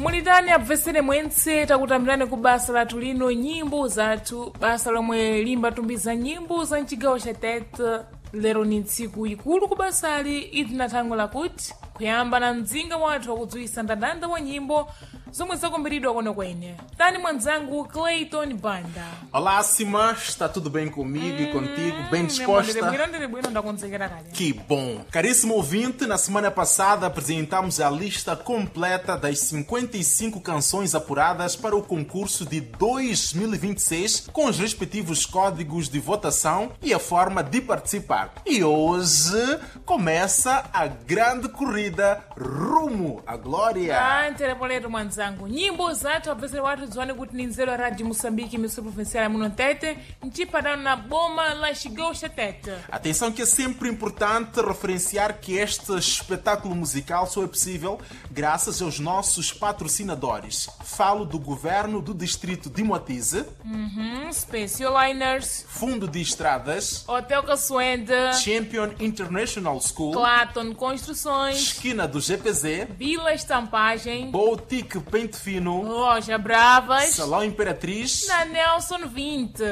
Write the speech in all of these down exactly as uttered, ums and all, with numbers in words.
mulitani abvesere mwense takutambirani ku basa lathu lino nyimbo zathu, basa lomwe limbatumbiza nyimbo za mchigawo cha Tete. Lero ni tsiku ikulu ku basali itinathangola kuti kuyamba na mdzinga wathu wakudziwisa ndandanda wa nyimbo zomwe zakumbiridwa kono kwene. Tani mwanzangu Clayton Banda. Olá, Sima, está tudo bem comigo e contigo? Bem disposta? Que bom! Caríssimo ouvinte, na semana passada apresentamos a lista completa das cinquenta e cinco canções apuradas para o concurso de dois mil e vinte e seis, com os respectivos códigos de votação e a forma de participar. E hoje começa a grande corrida rumo à glória. Ah, interpoleto mwanzangu. Nyimbo zathu abvesere wathu dziwane kuti ni nzeru a Rádio Moçambique, emissora provincial ya muno Tete, mchipadano na boma la Chigawo cha Tete. Atenção que é sempre importante referenciar que este espetáculo musical só é possível graças aos nossos patrocinadores. Falo do Governo do Distrito de Moatize, uhum, Specialiners, Fundo de Estradas, Hotel Caçoende, Champion International School, Claton Construções, Esquina do G P Z, Vila Estampagem, Boutique Pente Fino, Loja Bravas, Salão Imperatriz, na Nelson vinte.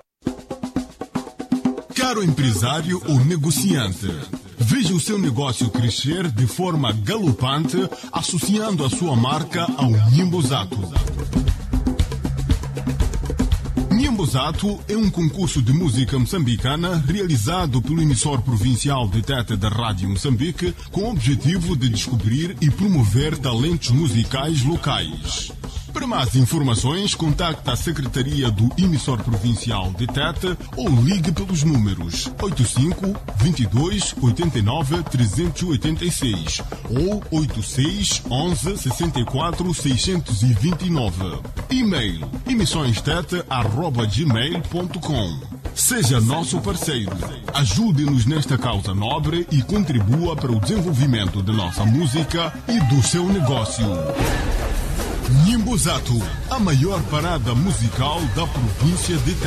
Caro empresário ou negociante, veja o seu negócio crescer de forma galopante associando a sua marca ao Nhimbozato. Nhimbozato é um concurso de música moçambicana realizado pelo emissor provincial de Tete da Rádio Moçambique com o objetivo de descobrir e promover talentos musicais locais. Para mais informações, contacte a Secretaria do Emissor Provincial de Tete ou ligue pelos números oito cinco, vinte e dois, oitenta e nove, trezentos e oitenta e seis ou oito seis, onze, sessenta e quatro, seiscentos e vinte e nove. E-mail emissõestete arroba gmail ponto com. Seja nosso parceiro. Ajude-nos nesta causa nobre e contribua para o desenvolvimento de nossa música e do seu negócio. Nhimbozato, a maior parada musical da província de Tete.